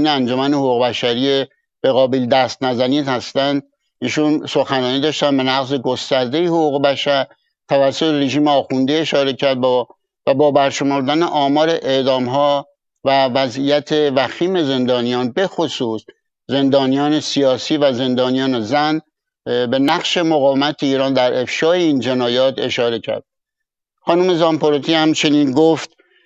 ادمین انجمن حقوق بشری به قابل دست نزنی هستند. ایشون سخنرانی داشتن به نقض گسترده حقوق بشر توسط رژیم آخونده اشاره کرد و با برشمردن آمار اعدام‌ها و وضعیت وخیم زندانیان، به خصوص زندانیان سیاسی و زندانیان زن، به نقش مقاومت ایران در افشای این جنایات اشاره کرد. خانم زانپروتی همچنین گفت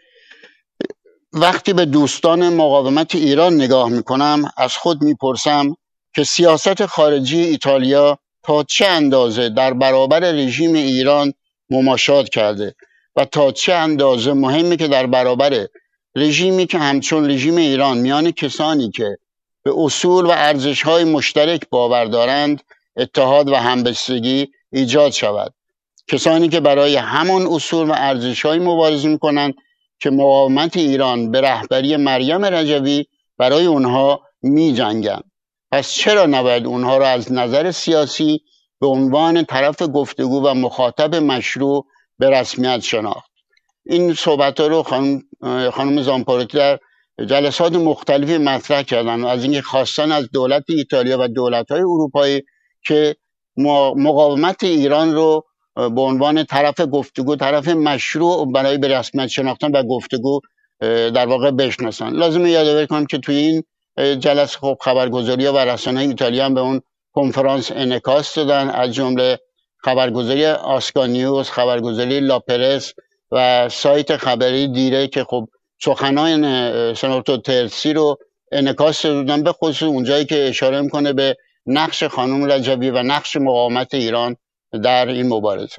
وقتی به دوستان مقاومت ایران نگاه میکنم از خود میپرسم که سیاست خارجی ایتالیا تا چه اندازه در برابر رژیم ایران مماشات کرده و تا چه اندازه مهمه که در برابر رژیمی که همچون رژیم ایران میان کسانی که به اصول و ارزش‌های مشترک باور دارند اتحاد و همبستگی ایجاد شود. کسانی که برای همان اصول و ارزش‌های مبارزه می‌کنند که مقاومت ایران به رهبری مریم رجوی برای اونها می‌جنگند. پس چرا نباید اونها را از نظر سیاسی به عنوان طرف گفتگو و مخاطب مشروع به رسمیت شناخت؟ این صحبت‌ها رو خانم زانپروتی در جلسات مختلفی مطرح کردن و از اینکه خواستن از دولت ایتالیا و دولت‌های اروپایی که مقاومت ایران رو به عنوان طرف گفتگو، طرف مشروع برای به رسمیت شناختن و گفتگو در واقع بشناسن. لازمه یادآوری کنم که توی این جلسه خب خبرگزاری‌ها و رسانه‌های ایتالیا هم به اون کنفرانس انعکاس دادن، از جمله خبرگزاری آسکانیوس، خبرگزاری لاپرس و سایت خبری دیره که خب سخنان سناتور ترسی رو انعکاس دادن، به خصوص اونجایی که اشاره میکنه به نقش خانم رجوی و نقش مقاومت ایران در این مبارزه.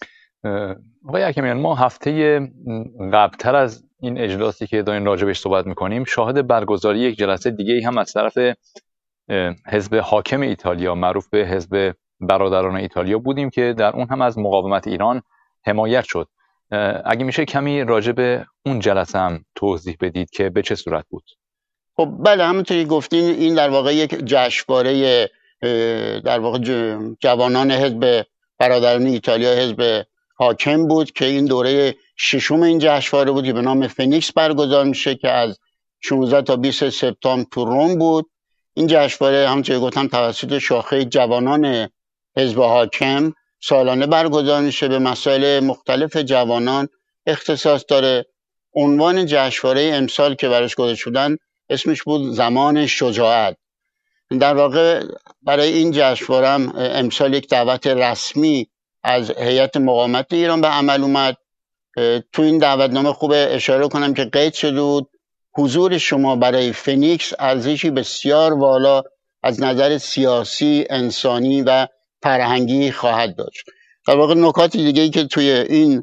آقای اکمیان، ما هفته قبلتر از این اجلاسی که داریم راجبش صحبت میکنیم شاهد برگزاری یک جلسه دیگه هم از طرف حزب حاکم ایتالیا معروف به حزب برادران ایتالیا بودیم که در اون هم از مقاومت ایران حمایت شد. اگه میشه کمی راجب اون جلسه هم توضیح بدید که به چه صورت بود؟ خب بله، همونطوری گفتین این در واقع یک جشنواره در واقع جوانان حزب برادران ایتالیا، حزب حاکم بود که این دوره ششم این جشنواره بود که به نام فنیکس برگزار میشه که از 16 تا 20 سپتامبر تو روم بود. این جشنواره همونطوری گفتم توسط شاخه جوانان حزب حاکم سالانه برگزار میشه، به مسائل مختلف جوانان اختصاص داره. عنوان جشنواره امسال که براش گذاشته شدن اسمش بود زمان شجاعت. در واقع برای این جشنواره هم امسال یک دعوت رسمی از هیئت مقاومت ایران به عمل اومد. تو این دعوتنامه خوبه اشاره کنم که قید شده بود حضور شما برای فنیکس ارزشی بسیار والا از نظر سیاسی، انسانی و فرهنگی خواهد داشت. در واقع نکات دیگه‌ای که توی این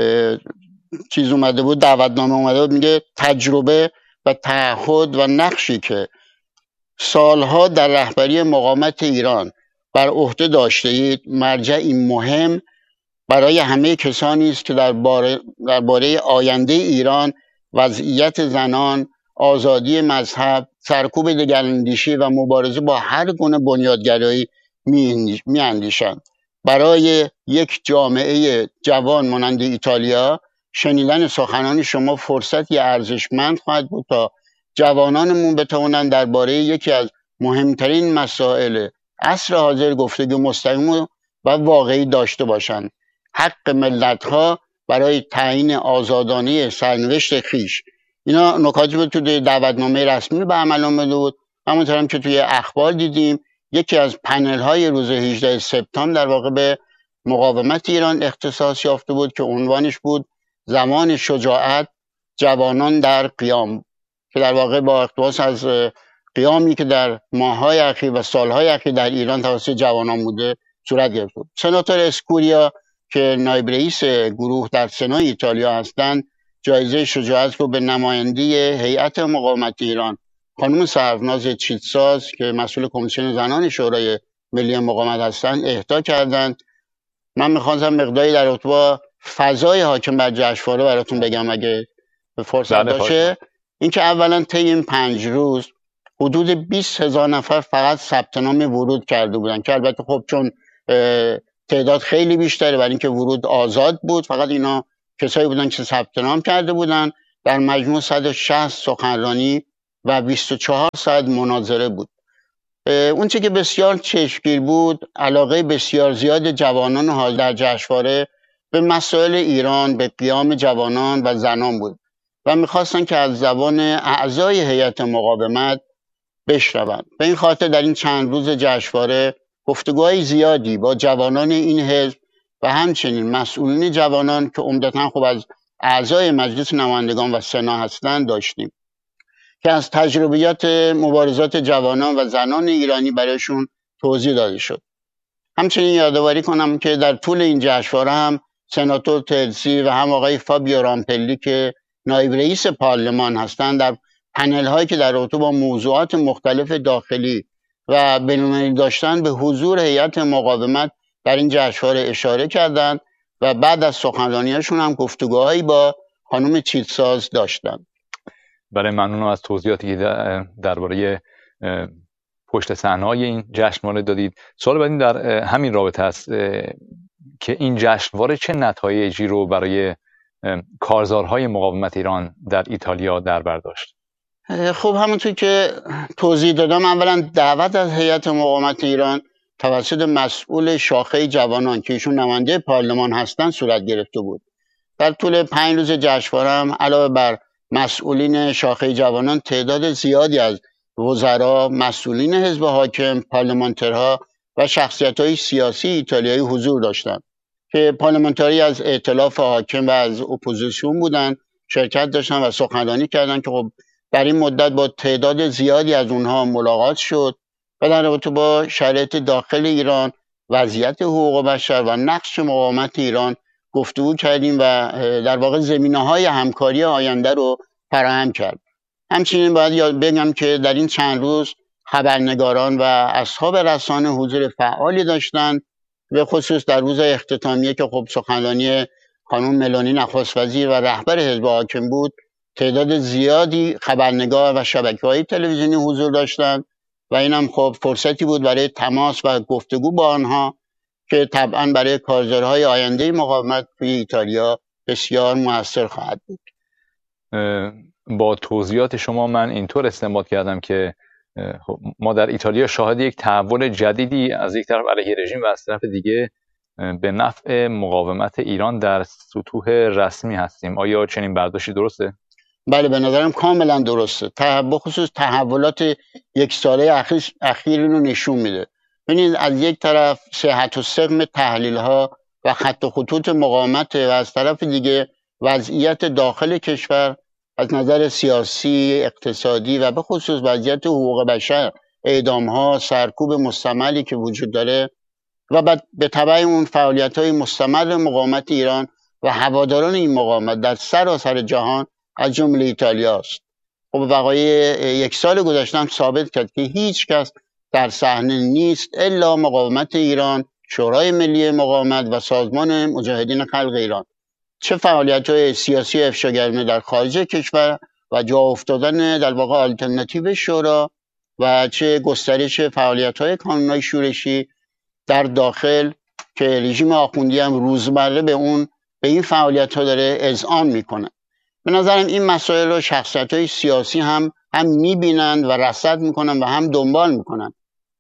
چیز اومده بود، دعوتنامه اومده بود، میگه تجربه و تعهد و نقشی که سالها در رهبری مقاومت ایران بر عهده داشته اید مرجعی مهم برای همه کسانی است که درباره آینده ایران، وضعیت زنان، آزادی مذهب، سرکوب دگراندیشی و مبارزه با هر گونه بنیادگرایی میاندیشند. برای یک جامعه جوان مانند ایتالیا شنیدن سخنان شما فرصتی ارزشمند خواهد بود تا جوانانمون بتوانند درباره یکی از مهمترین مسائل عصر حاضر گفتگو مستقیم و واقعی داشته باشند. حق ملت‌ها برای تعیین آزادانه سرنوشت خویش. اینا نکاتی بود توی دعوتنامه رسمی به عمل آمده بود. همونطور هم که توی اخبار دیدیم یکی از پنل‌های روز 18 سپتامبر در واقع به مقاومت ایران اختصاص یافته بود که عنوانش بود زمان شجاعت، جوانان در قیام، که در واقع با اقتباس از قیامی که در ماه‌های اخیر و سال‌های اخیر در ایران توسط جوانان بوده صورت گرفت. سناتور اسکوریا که نایب رئیس گروه در سنای ایتالیا هستند جایزه شجاعت رو به نماینده هیئت مقاومت ایران خانم سرفناز چیتساز که مسئول کمیسیون زنان شورای ملی مقاومت هستند اهدا کردند. من می‌خواستم مقداری در رابطه با فضای حاکم بر جشنواره براتون بگم اگه فرصت باشه. اینکه اولا طی این 5 روز حدود 20,000 نفر فقط ثبت نام ورود کرده بودن که البته خب چون تعداد خیلی بیشتره برای اینکه ورود آزاد بود، فقط اینا کسایی بودن که ثبت نام کرده بودن. در مجموع 160 سخنرانی و 24 ساعت مناظره بود. اون چه که بسیار چشمگیر بود، علاقه بسیار زیاد جوانان حاضر در جشنواره به مسائل ایران، به قیام جوانان و زنان بود و میخواستن که از زبان اعضای هیئت مقاومت بشنوند. به این خاطر در این چند روز جشنواره گفتگوهای زیادی با جوانان این حزب و همچنین مسئولین جوانان که عمدتاً خب از اعضای مجلس نمایندگان و سنا هستند داشتیم که از تجربیات مبارزات جوانان و زنان ایرانی برایشون توضیح داده شد. همچنین یادآوری کنم که در طول این جشنواره هم سناتور تلسی و هم آقای فابیو رامپلی که نایب رئیس پارلمان هستند در پنل هایی که در رابطه با موضوعات مختلف داخلی و بین‌المللی داشتن به حضور هیئت مقاومت در این جشنواره اشاره کردند و بعد از سخنرانی‌هاشون هم گفتگوهایی با خانم چیتساز داشتند. برای ممنونم از توضیحاتی که درباره پشت صحنه‌های این جشنواره دادید. سوال بعدی در همین رابطه است که این جشنواره چه نتایجی رو برای کارزارهای مقاومت ایران در ایتالیا در بر داشت؟ خب همونطور که توضیح دادم، اولا دعوت از هیئت مقاومت ایران توسط مسئول شاخه جوانان که ایشون نماینده پارلمان هستند صورت گرفته بود. در طول 5 روز جشنواره هم علاوه بر مسئولین شاخه جوانان تعداد زیادی از وزرا، مسئولین حزب حاکم، پارلمانترها و شخصیت‌های سیاسی ایتالیایی حضور داشتند که پارلمانتری از ائتلاف حاکم و از اپوزیسیون بودند، شرکت داشتن و سخنرانی کردند که خب در این مدت با تعداد زیادی از اونها ملاقات شد و در رابطه با شرایط داخل ایران، وضعیت حقوق بشر و نقش مقاومت ایران گفتگو کردیم و در واقع زمینه‌های همکاری آینده رو فراهم کرد. همچنین باید بگم که در این چند روز خبرنگاران و اصحاب رسانه حضور فعالی داشتند، به خصوص در روز اختتامیه که خب سخنرانی خانم ملانی نخست وزیر و رهبر حزب حاکم بود، تعداد زیادی خبرنگار و شبکه‌های تلویزیونی حضور داشتند و اینم خب فرصتی بود برای تماس و گفتگو با آنها که طبعا برای کارزارهای آینده مقاومت توی ایتالیا بسیار موثر خواهد بود. با توضیحات شما من اینطور استنباط کردم که ما در ایتالیا شاهد یک تحول جدیدی از یک طرف علیه رژیم و از طرف دیگه به نفع مقاومت ایران در سطوح رسمی هستیم. آیا چنین برداشتی درسته؟ بله، به نظرم کاملا درسته. بخصوص تحولات یک ساله اخیر رو نشون میده. ببینید، از یک طرف صحت و سقم تحلیل ها و خط و خطوط مقاومت و از طرف دیگه وضعیت داخل کشور از نظر سیاسی، اقتصادی و به خصوص وضعیت حقوق بشر، اعدام ها، سرکوب مستمری که وجود داره و بعد به تبع اون فعالیت های مستمر مقاومت ایران و هواداران این مقاومت در سراسر جهان از جمله ایتالیا است. خب وقایع یک سال گذشته هم ثابت کرد که هیچ کس در صحنه نیست الا مقاومت ایران، شورای ملی مقاومت و سازمان مجاهدین خلق ایران. چه فعالیت‌های سیاسی افشاگرانه در خارج کشور و جا افتادن در واقع آلترناتیو شورا و چه گسترش فعالیت‌های کانون‌های شورشی در داخل که رژیم آخوندی هم روزمره به این فعالیت‌ها داره اذعان میکنه. به نظرم این مسائل رو شخصیت‌های سیاسی هم میبینند و رصد میکنن و هم دنبال میکنن.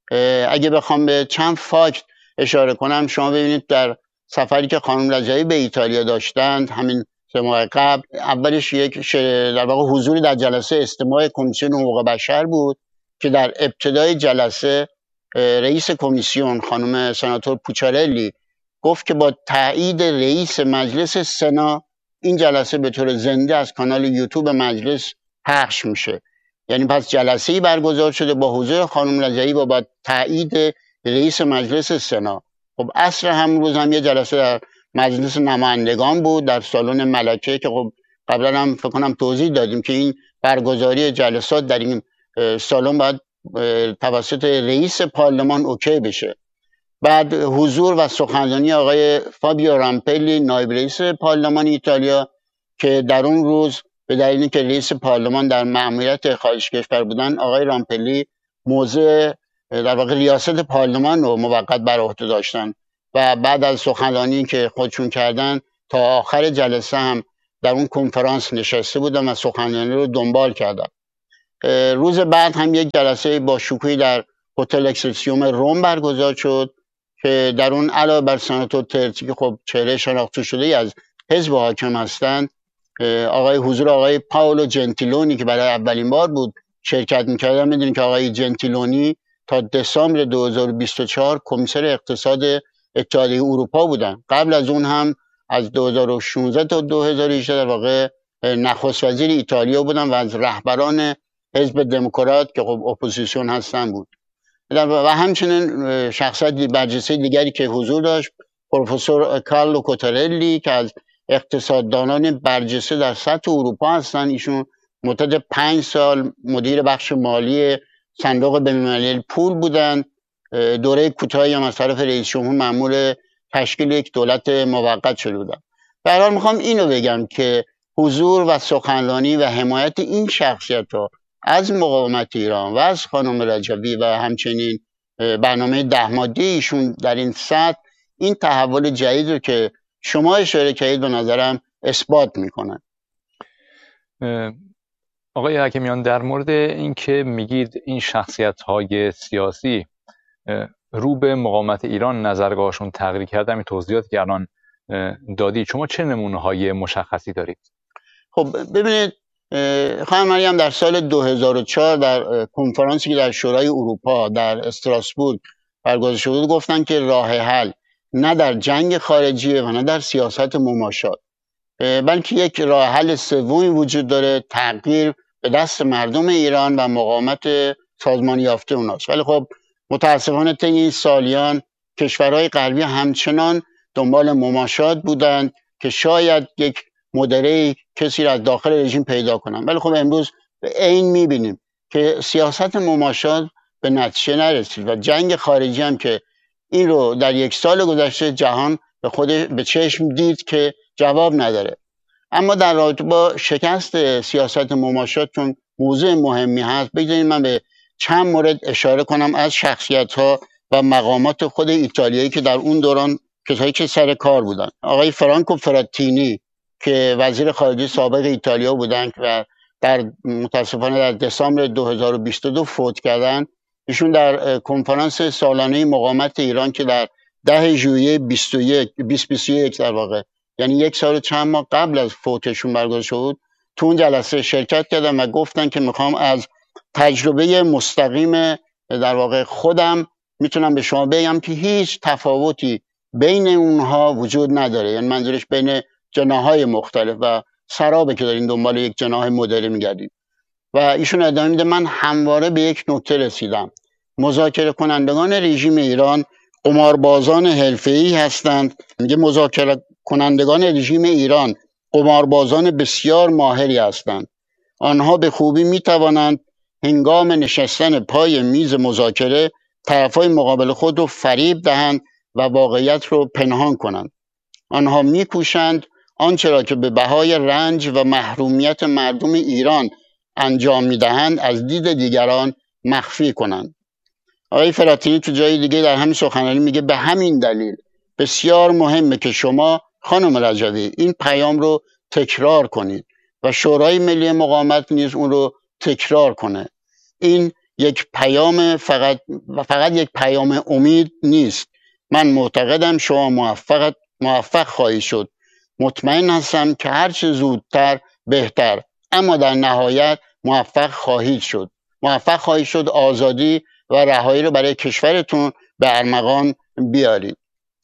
اگه بخوام به چند فاکت اشاره کنم، شما ببینید در سفری که خانم رجایی به ایتالیا داشتند همین 3 ماه قبل، اولش یک در واقع حضوری در جلسه استماع کمیسیون حقوق بشر بود که در ابتدای جلسه رئیس کمیسیون خانم سناتور پوچارلی گفت که با تایید رئیس مجلس سنا این جلسه به طور زنده از کانال یوتیوب مجلس پخش میشه. یعنی پس جلسه‌ای برگزار شده با حضور خانم رجایی و با تایید رئیس مجلس سنا. خب عصر همون روز هم یه جلسه در مجلس نمایندگان بود در سالن ملکه که خب قبلا هم فکر کنم توضیح دادیم که این برگزاری جلسات در این سالن باید توسط رئیس پارلمان اوکی بشه. بعد حضور و سخنرانی آقای فابیو رامپلی نایب رئیس پارلمان ایتالیا که در اون روز به دلیلی که رئیس پارلمان در مأموریت خارج کشور بودن، آقای رامپلی موضع در واقع ریاست پارلمان رو موقت بر عهده داشتن و بعد از سخنرانی که خودشون کردن تا آخر جلسه هم در اون کنفرانس نشسته بودن و سخنرانی رو دنبال کردن. روز بعد هم یک جلسه با شکوهی در هتل اکسلسیوم روم برگزار شد که در اون علاوه بر سناتور ترتی که خب چهره شناخته شده از حزب حاکم هستند، حضور آقای پاولو جنتیلونی که برای اولین بار بود شرکت می‌کردن. می‌دونید که آقای جنتیلونی تا دسامبر 2024 کمیسر اقتصاد اتحادیه اروپا بودن. قبل از اون هم از 2016 تا 2018 در واقع نخست وزیر ایتالیا بودن و از رهبران حزب دموکرات که خب اپوزیسیون هستن بود. و همچنین شخصیت برجسته دیگری که حضور داشت پروفسور کارلو کوتارلی که از اقتصاددانان برجسته در سطح اروپا هستن. ایشون مدت 5 سال مدیر بخش مالی صندوق بین‌المللی پول بودن. دوره کوتاهی هم از طرف رئیس جمهور مأمور تشکیل یک دولت موقت شده بودن. به هر حال میخوام اینو بگم که حضور و سخنرانی و حمایت این شخصیت‌ها از مقاومت ایران و از خانم رجوی و همچنین برنامه 10 ماده ایشون در این سطح این تحول جدید رو که شما اشاره کردید به نظرم اثبات میکنن. آقای حکیمیان، در مورد اینکه میگید این شخصیت‌های سیاسی رو به مقاومت ایران نظرگاهشون تغییر کرده، این توضیحاتی که الان دادید، شما چه نمونه‌های مشخصی دارید؟ خب ببینید، خانم مریم در سال 2004 در کنفرانسی که در شورای اروپا در استراسبورگ برگزار شد گفتن که راه حل نه در جنگ خارجیه و نه در سیاست مماشات، بلکه یک راه حل سومی وجود داره، تغییر به دست مردم ایران و مقاومت سازمانی یافته اوناست. ولی خب متاسفانه طی این سالیان کشورهای غربی همچنان دنبال مماشات بودند که شاید یک مدره کسی را از داخل رژیم پیدا کنن. ولی خب امروز به عین میبینیم که سیاست مماشات به نتیجه نرسید و جنگ خارجی هم که این رو در 1 سال گذشته جهان به چشم دید که جواب نداره. اما در رابطه با شکست سیاست مماشات چون موضوع مهمی هست، بگذارید من به چند مورد اشاره کنم از شخصیت‌ها و مقامات خود ایتالیایی که در اون دوران کسایی که سر کار بودن. آقای فرانکو فراتینی که وزیر خارجه سابق ایتالیا بودن و متاسفانه در دسامبر 2022 فوت کردن. ایشون در کنفرانس سالانه مقاومت ایران که در 10 ژوئیه 2021 در واقع، یعنی 1 سال و چند ماه قبل از فوتشون برگزار شد، تو اون جلسه شرکت کردن و گفتن که میخوام از تجربه مستقیم در واقع خودم میتونم به شما بگم که هیچ تفاوتی بین اونها وجود نداره. یعنی منظورش بین جناح‌های مختلف و سرابه که دارین دنبال یک جناح مدره میگردید. و ایشون ادامه میده من همواره به یک نکته رسیدم: مذاکره کنندگان رژیم ایران قماربازان حرفه‌ای هستند. میگه مذاکره کنندگان رژیم ایران قماربازان بسیار ماهری هستند. آنها به خوبی میتوانند هنگام نشستن پای میز مذاکره طرفای مقابل خود رو فریب دهند و واقعیت رو پنهان کنند. آنها میکوشند آنچه را که به بهای رنج و محرومیت مردم ایران انجام میدهند از دید دیگران مخفی کنند. آقای فراتینی تو جای دیگه در همین سخنرانی میگه به همین دلیل بسیار مهمه که شما خانم رجوی این پیام رو تکرار کنید و شورای ملی مقاومت نیز اون رو تکرار کنه. این یک پیام فقط یک پیام امید نیست. من معتقدم شما موفق خواهید شد. مطمئن هستم که هرچه زودتر بهتر، اما در نهایت موفق خواهید شد آزادی و رهایی رو برای کشورتون به ارمغان بیارید.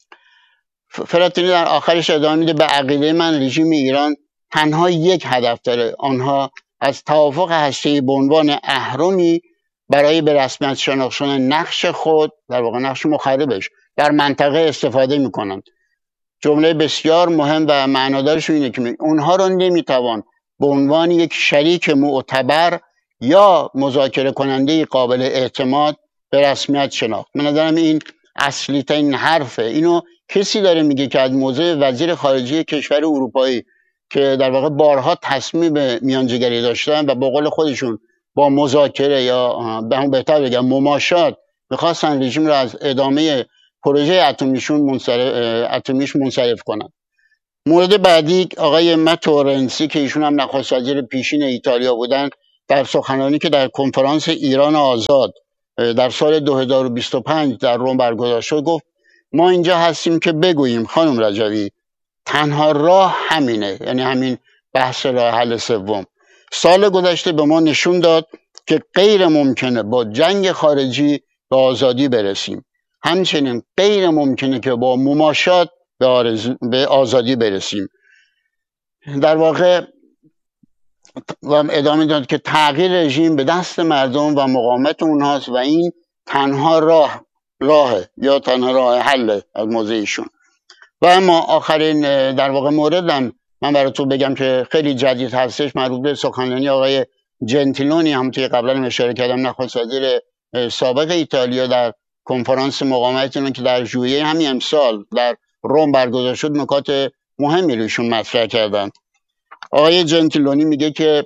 فراتینی در آخرش ادامه میده به عقیده من رژیم ایران تنها یک هدف داره. آنها از توافق هسته‌ای به عنوان اهرمی برای به رسمیت شناختن نقش خود، در واقع نقش مخربش، در منطقه استفاده میکنند. جمله بسیار مهم و معنادارش اینه که اونها رو نمیتوان به عنوان یک شریک معتبر یا مذاکره کننده قابل اعتماد به رسمیت شناخت. من نظرم این اصلی ترین حرفه. اینو کسی داره میگه که از موضع وزیر خارجه کشور اروپایی که در واقع بارها تصمیم میانجیگری داشتن و با قول خودشون با مذاکره یا بهتر بگم مماشات میخواستن رژیم رو از ادامه پروژه اتمیش منصرف کنن. مورد بعدی آقای ماتو رنسی که ایشون هم نخست وزیر پیشین ایتالیا بودن در سخنرانی که در کنفرانس ایران آزاد در سال 2025 در روم برگزار شد گفت ما اینجا هستیم که بگوییم خانم رجوی تنها راه همینه، یعنی همین بحث راه حل سوم. سال گذشته به ما نشون داد که غیر ممکنه با جنگ خارجی به آزادی برسیم، همچنین غیر ممکنه که با مماشات به آزادی برسیم. در واقع و ادامه داد که تغییر رژیم به دست مردم و مقاومت اونهاست و این تنها راهه یا تنها راه حل از موضع ایشون. و اما آخرین در واقع موردم من براتون بگم که خیلی جدید هستش، مربوط به سخنرانی آقای جنتیلونی، همونطور که قبلا اشاره کردم نخست وزیر سابق ایتالیا در کنفرانس مقاومت ایران که در ژوئیه همین امسال در روم برگزار شد نکات مهمی روشون مطرح کردن. آقای جنتیلونی میگه که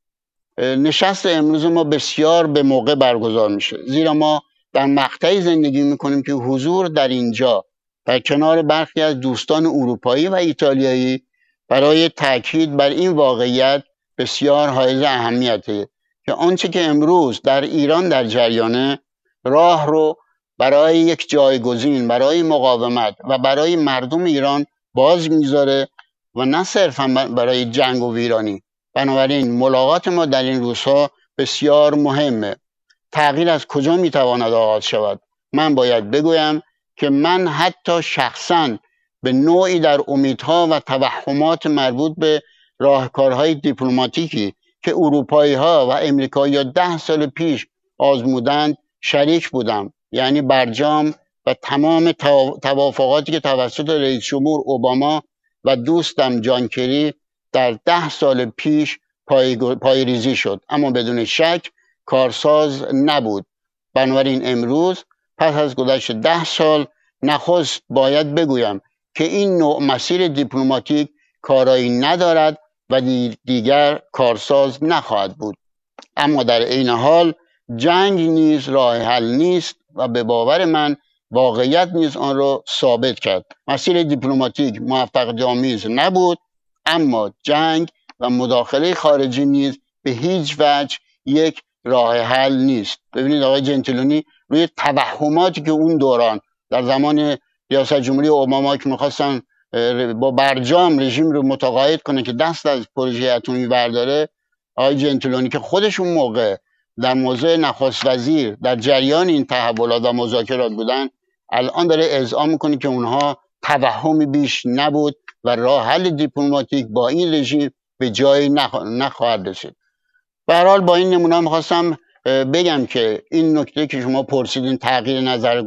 نشست امروز ما بسیار به موقع برگزار میشه، زیرا ما در مقطعی زندگی میکنیم که حضور در اینجا در کنار برخی از دوستان اروپایی و ایتالیایی برای تاکید بر این واقعیت بسیار حائز اهمیته که آنچه که امروز در ایران در جریانه راه رو برای یک جایگزین برای مقاومت و برای مردم ایران باز میذاره و نه صرفا برای جنگ و ویرانی. بنابراین ملاقات ما در این روزها بسیار مهمه. تغییر از کجا میتواند آغاز شود؟ من باید بگویم که من حتی شخصا به نوعی در امیدها و توهمات مربوط به راهکارهای دیپلماتیکی که اروپایی ها و امریکایی ها 10 سال پیش آزمودند شریک بودم، یعنی برجام و تمام توافقاتی که توسط رئیس جمهور اوباما و دوستم جان کری در 10 سال پیش پایه‌ریزی شد، اما بدون شک کارساز نبود. بنابراین امروز پس از گذشت 10 سال نخست باید بگویم که این نوع مسیر دیپلماتیک کارایی ندارد و دیگر کارساز نخواهد بود. اما در عین حال جنگ نیز راه حل نیست و به باور من واقعیت نیز آن را ثابت کرد. مسیر دیپلماتیک موفقیت‌آمیز نبود، اما جنگ و مداخله خارجی نیز به هیچ وجه یک راه حل نیست. ببینید آقای جنتیلونی روی توهماتی که اون دوران در زمان ریاست جمهوری اوباما که میخواستن با برجام رژیم رو متقاعد کنه که دست از پروژه اتمی برداره، آقای جنتیلونی که خودش اون موقع در موضع نخست وزیر در جریان این تحولات و مذاکرات بودن، الان داره اذعان میکنه که اونها توهمی بیش نبود و راه حل دیپلماتیک با این رژیم به جایی نخواهد رسید. به هر حال با این نمونه میخواستم بگم که این نکته که شما پرسیدین تغییر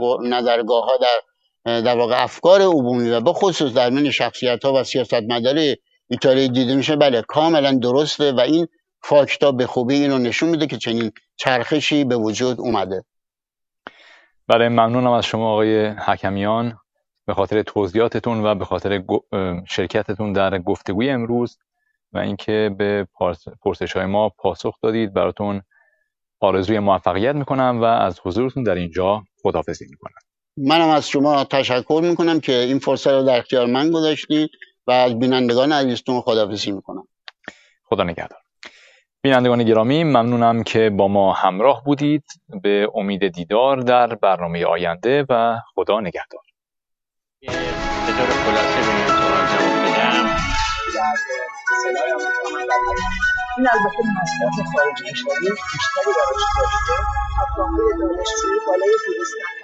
نظرگاه ها در واقع افکار عمومی و به خصوص در بین شخصیت ها و سیاستمدار ایتالیا دیده میشه، بله کاملا درسته و این فاکتا به خوبی این رو نشون میده که چنین چرخشی به وجود اومده. بله ممنونم از شما آقای حکمیان به خاطر توضیحاتتون و به خاطر شرکتتون در گفتگوی امروز و اینکه به پرسش‌های ما پاسخ دادید. براتون آرزوی موفقیت میکنم و از حضورتون در اینجا خداحافظی میکنم. منم از شما تشکر میکنم که این فرصت رو در اختیار من گذاشتید و از بینندگان عزیزتون خداحافظی میکنم. خدا نگهدار. بینندگان گرامی ممنونم که با ما همراه بودید. به امید دیدار در برنامه آینده و خدا نگهدار. به طور خلاصه به این سوال جواب بدم، این البته مصرف خارج کشوری بیشتری براش داشته، افراد دانشجوی بالای 200